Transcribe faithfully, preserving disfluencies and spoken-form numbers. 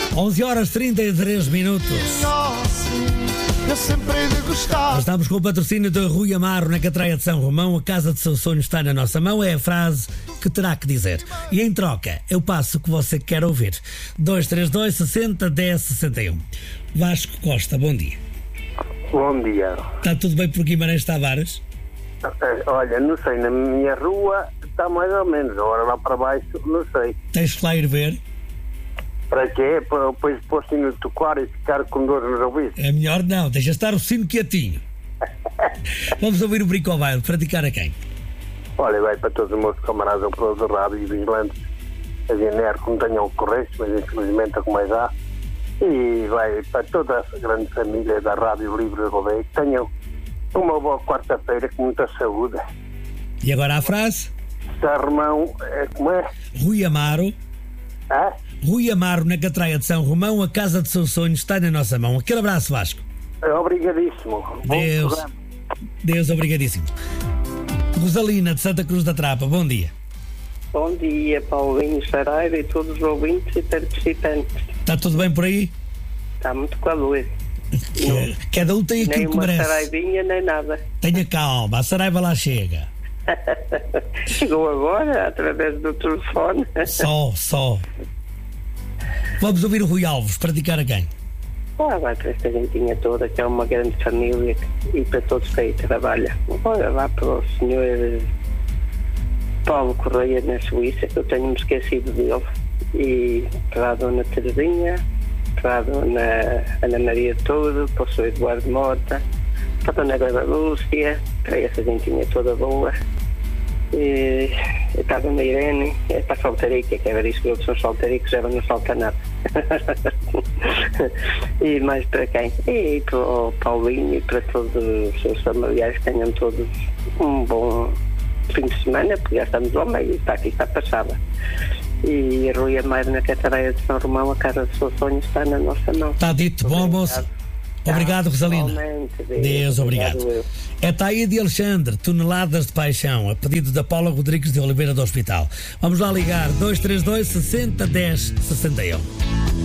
onze horas e trinta e três minutos. Eu sempre hei de gostar. Nós estamos com o patrocínio de Rui Amaro na Catraia de São Romão. A casa de seu sonho está na nossa mão. É a frase que terá que dizer. E em troca, eu passo o que você quer ouvir. dois três dois, sessenta, dez, sessenta e um. Vasco Costa, bom dia. Bom dia. Está tudo bem por Guimarães Tavares? Olha, não sei, na minha rua está mais ou menos. Agora lá para baixo, não sei. Tens que lá ir ver. Para quê? Para depois pôr o sino de tocar e ficar com dor nos ouvidos? É melhor não, deixa estar o sino quietinho. Vamos ouvir o Brinco ao Baile, para dedicar a quem? Olha, vai para todos os meus camaradas operadores de rádio e vigilantes a G N R que não tenham ocorrências, mas infelizmente é como mais há. E vai para toda a grande família da Rádio Livre de Rodeio que tenham uma boa quarta-feira com muita saúde. E agora a frase? Sarmão, é, como é? Rui Amaro. Hã? Rui Amaro na Catraia de São Romão, a casa de seu sonho está na nossa mão. Aquele abraço, Vasco. Obrigadíssimo. Deus, Deus, obrigadíssimo. Rosalina de Santa Cruz da Trapa, bom dia. Bom dia, Paulinho, Saraiva e todos os ouvintes e participantes. Está tudo bem por aí? Está muito calor. Que, cada um tem aquilo que merece. Nem uma saraivinha, nem nada. Tenha calma, a Saraiva lá chega. Chegou agora, através do telefone. Só, só. Vamos ouvir o Rui Alves, para dedicar a quem? Ah, vai para esta gentinha toda, que é uma grande família e para todos que aí trabalham. Olha lá para o senhor Paulo Correia na Suíça, que eu tenho-me esquecido dele. E para a dona Terezinha, para a dona Ana Maria Todo, para o senhor Eduardo Mota, para a dona Gleba Lúcia, para essa gentinha toda boa. E, e para a dona Irene, é para a Saltarica, que era isso que eles são saltaricos, ela não salta nada. E mais para quem? E para o Paulinho e para todos os seus familiares, que tenham todos um bom fim de semana, porque já estamos ao meio, está aqui, está passada. E Rui Amaro na Catraia de São Romão, a casa do seu sonho está na nossa mão. Está dito, bom almoço. Obrigado, Rosalina. Deus, Deus, obrigado. obrigado. É Taíde Alexandre, Toneladas de Paixão, a pedido da Paula Rodrigues de Oliveira do Hospital. Vamos lá ligar, dois três dois, sessenta, dez, sessenta e um.